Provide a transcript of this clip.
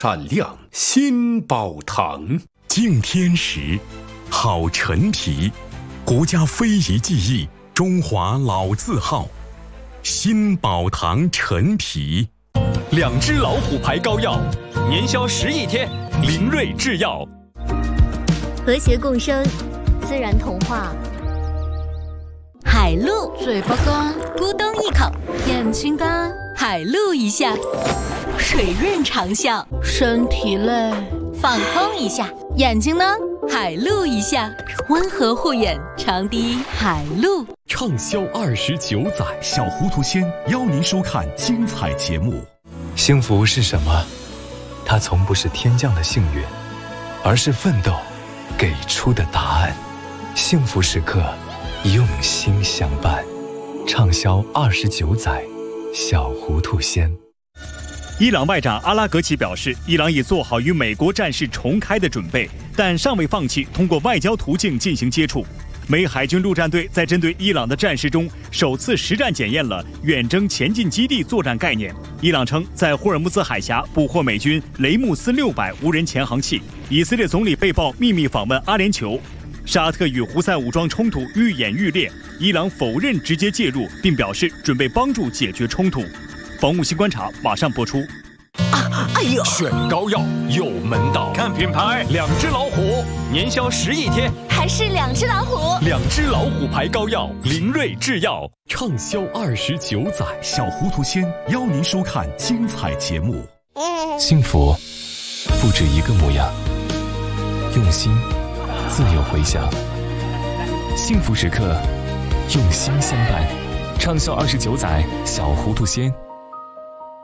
善亮新宝堂， 敬天时，好陈皮，国家非遗技艺，中华老字号，新宝堂陈皮 ，2只老虎牌膏药，年销11亿天，林瑞制药。 和谐共生，自然童话。海陆， 嘴巴干， 咕咚一口； 眼睛干， 海陆一下；水润长效， 身体累， 放空一下；眼睛呢，海陆一下，温和护眼，长堤海陆。 畅销29载，小糊涂仙邀您收看精彩节目。 幸福是什么？它从不是天降的幸运，而是奋斗给出的答案。幸福时刻，用心相伴。畅销29载，小糊涂仙。 伊朗外长阿拉格齐表示，伊朗已做好与美国战事重开的准备，但尚未放弃通过外交途径进行接触。美海军陆战队在针对伊朗的战事中，首次实战检验了远征前进基地作战概念。伊朗称，在霍尔木兹海峡捕获美军雷姆斯600无人潜航器。以色列总理被曝秘密访问阿联酋。沙特与胡塞武装冲突愈演愈烈，伊朗否认直接介入，并表示准备帮助解决冲突。防务新观察马上播出。 哎呦！ 选膏药有门道，看品牌，2只老虎，年销11亿天， 还是2只老虎 ？2只老虎牌膏药，林瑞制药， 畅销29载，小糊涂仙邀您收看精彩节目。 幸福不止一个模样，用心自有回响。幸福时刻，用心相伴。畅销29载，小糊涂仙。